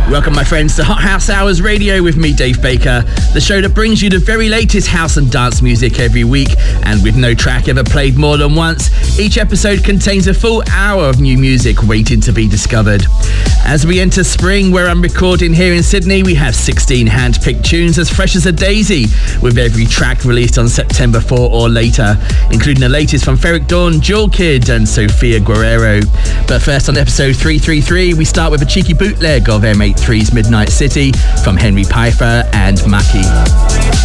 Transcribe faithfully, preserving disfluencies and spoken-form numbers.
Welcome, my friends, to Hot House Hours Radio with me, Dave Baker, the show that brings you the very latest house and dance music every week, and with no track ever played more than once, each episode contains a full hour of new music waiting to be discovered. As we enter spring, where I'm recording here in Sydney, we have sixteen hand-picked tunes as fresh as a daisy, with every track released on September fourth or later, including the latest from Ferric Dawn, Jewel Kid and Sofia Guerrero. But first, on episode three thirty-three, we start with a cheeky bootleg of M eighty-three's Midnight City from Henry Pfeiffer and Maki.